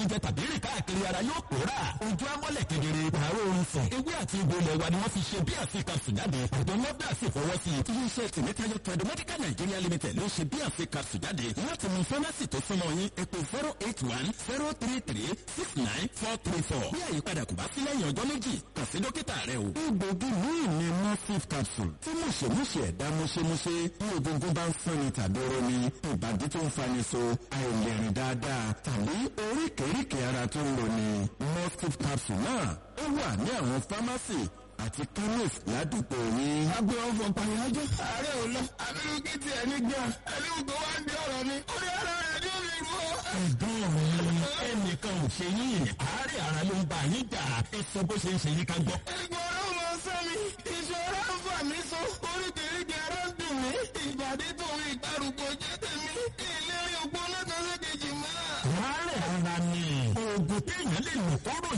jẹ tàbí rìn káàkiri ara yóò pòórà. Ojú amọ́lẹ̀ kedere, àárọ̀ oorun sùn. Ewé àti egbò ilẹ̀ wa ni wọ́n fi ṣe bí àfi capsule jáde. Àjọ NAFDAC sì fọwọ́ sí i. Iléeṣẹ́ Tèmítáyọ̀ Tradomedical Nigeria Limited ló ṣe bí àfi capsule jáde. Láti mú fámásì tó súnmọ́ yín, ẹ pè 081-033-69434. Bí àyípadà kò bá sí lẹ́yìn ọjọ́ méjì, kàn sí dókítà rẹ o. Egbògi míì ni Mustif capsule. Tí mùṣemúṣe ẹ̀dá múṣemúṣe bí egungun bá ń fúnni tàbí romi, ìbàdí tó ń fani so, àìlèrìn dáadáa tàbí oríkèéríkèé ara tó ń roni. Mustif capsule náà ó wà ní àwọn fámásì àti chemist ládùúgbò yín. Agbe ọ̀fọ̀ pàyájọ́. Ààrẹ ò lọ. Àbílùkì ti ẹni gbà. Ẹni ògbó wá ń di ọ̀rọ̀ mi. Ó ní ara rẹ̀ ní omi ìlú. Ẹ̀gbọ́n mi, ẹnìkan ò ṣe yín. Àárẹ̀ ara ló ń bá yín jà. Ẹ sọ bó ṣe ń ṣe yín ká gbọ́. Ẹ̀gbọ́n ọ̀rọ̀ mọ̀ sọ́ mi. Ìṣòro ń fà mí so. Oríkèéríkèé ara ń dùn mí. Ìbàdí tòun ìgbàrúgbó jẹ́ tèmi. Ìlérí ògbó lọ́kàn lẹ́kẹ̀jì máa. Àárẹ̀ ara ni oògùn téèyàn lè lò kóró